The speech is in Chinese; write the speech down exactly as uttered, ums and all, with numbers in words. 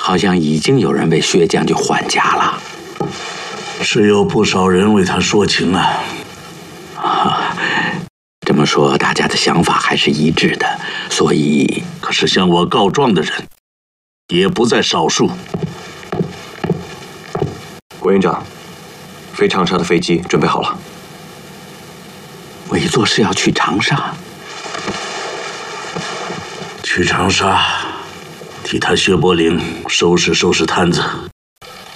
好像已经有人为薛将军还家了。 是有不少人为他说情啊。 啊，这么说，大家的想法还是一致的，所以…… 可是向我告状的人也不在少数。 郭营长，飞长沙的飞机准备好了。 委座是要去长沙？ 去长沙，替他薛伯龄收拾收拾摊子。